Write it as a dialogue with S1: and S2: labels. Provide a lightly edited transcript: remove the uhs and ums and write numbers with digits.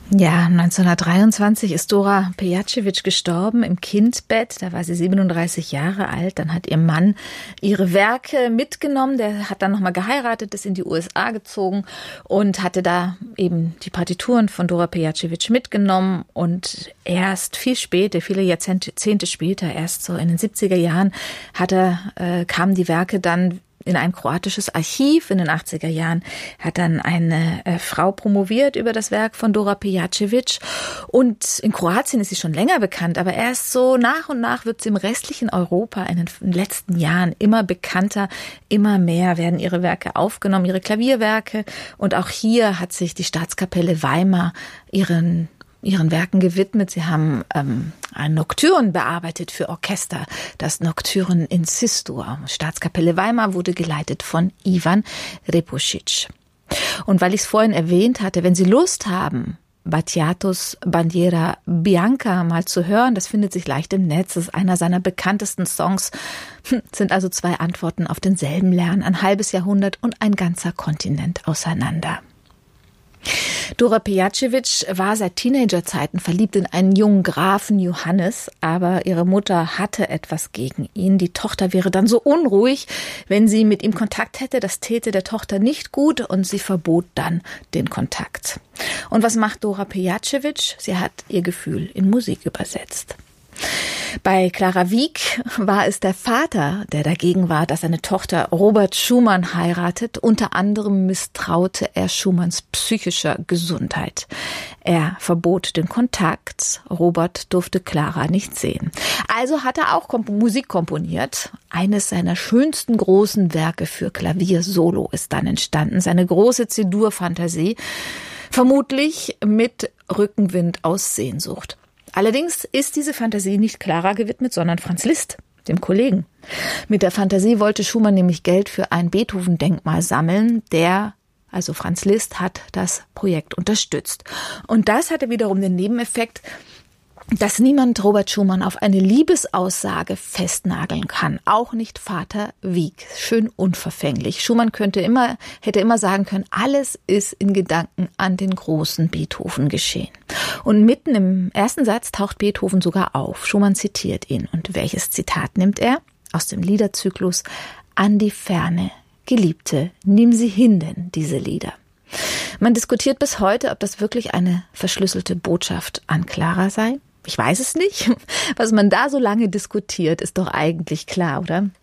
S1: Ja, 1923 ist Dora Pejacevic gestorben im Kindbett. Da war sie 37 Jahre alt. Dann hat ihr Mann ihre Werke mitgenommen. Der hat dann nochmal geheiratet, ist in die USA gezogen und hatte da eben die Partituren von Dora Pejacevic mitgenommen. Und erst viel später, viele Jahrzehnte später, erst so in den 70er Jahren, kamen die Werke dann in ein kroatisches Archiv. In den 80er Jahren hat dann eine Frau promoviert über das Werk von Dora Pejacevic. Und in Kroatien ist sie schon länger bekannt, aber erst so nach und nach wird sie im restlichen Europa in den letzten Jahren immer bekannter. Immer mehr werden ihre Werke aufgenommen, ihre Klavierwerke. Und auch hier hat sich die Staatskapelle Weimar ihren Werken gewidmet. Sie haben ein Nocturne bearbeitet für Orchester, das Nocturne in Cis-Dur. Staatskapelle Weimar wurde geleitet von Ivan Repusic. Und weil ich es vorhin erwähnt hatte, wenn Sie Lust haben, Battiatos Bandiera Bianca mal zu hören, das findet sich leicht im Netz, das ist einer seiner bekanntesten Songs, sind also 2 Antworten auf denselben Lärm, ein halbes Jahrhundert und ein ganzer Kontinent auseinander. Dora Pejacevic war seit Teenagerzeiten verliebt in einen jungen Grafen Johannes, aber ihre Mutter hatte etwas gegen ihn. Die Tochter wäre dann so unruhig, wenn sie mit ihm Kontakt hätte. Das täte der Tochter nicht gut und sie verbot dann den Kontakt. Und was macht Dora Pejacevic? Sie hat ihr Gefühl in Musik übersetzt. Bei Clara Wieck war es der Vater, der dagegen war, dass seine Tochter Robert Schumann heiratet. Unter anderem misstraute er Schumanns psychischer Gesundheit. Er verbot den Kontakt. Robert durfte Clara nicht sehen. Also hat er auch Musik komponiert. Eines seiner schönsten großen Werke für Klavier Solo ist dann entstanden. Seine große C-Dur-Fantasie, vermutlich mit Rückenwind aus Sehnsucht. Allerdings ist diese Fantasie nicht Clara gewidmet, sondern Franz Liszt, dem Kollegen. Mit der Fantasie wollte Schumann nämlich Geld für ein Beethoven-Denkmal sammeln. Also Franz Liszt, hat das Projekt unterstützt. Und das hatte wiederum den Nebeneffekt, dass niemand Robert Schumann auf eine Liebesaussage festnageln kann. Auch nicht Vater Wieck. Schön unverfänglich. Schumann hätte immer sagen können, alles ist in Gedanken an den großen Beethoven geschehen. Und mitten im ersten Satz taucht Beethoven sogar auf. Schumann zitiert ihn. Und welches Zitat nimmt er? Aus dem Liederzyklus An die Ferne, Geliebte, nimm sie hin denn, diese Lieder. Man diskutiert bis heute, ob das wirklich eine verschlüsselte Botschaft an Clara sei. Ich weiß es nicht. Was man da so lange diskutiert, ist doch eigentlich klar, oder?